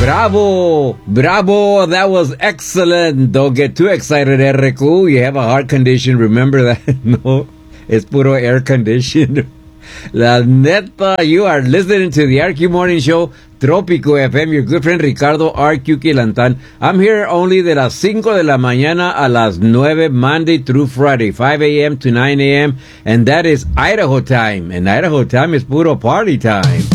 Bravo! Bravo! That was excellent. Don't get too excited, RQ. You have a heart condition. Remember that? No, it's puro air conditioned. La neta, you are listening to the RQ Morning Show, Tropico FM, your good friend Ricardo RQ Quilantan. I'm here only de las 5 de la mañana a las 9, Monday through Friday, 5 a.m. to 9 a.m., and that is Idaho time. And Idaho time is puro party time.